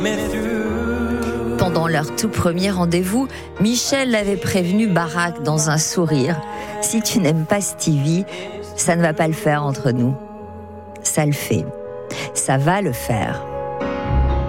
Pendant leur tout premier rendez-vous, Michel l'avait prévenu Barack dans un sourire. « Si tu n'aimes pas Stevie, ça ne va pas le faire entre nous. » Ça le fait. Ça va le faire.